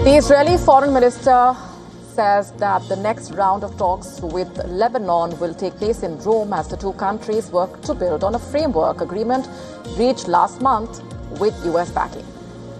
The Israeli foreign minister says that the next round of talks with Lebanon will take place in Rome as the two countries work to build on a framework agreement reached last month with US backing.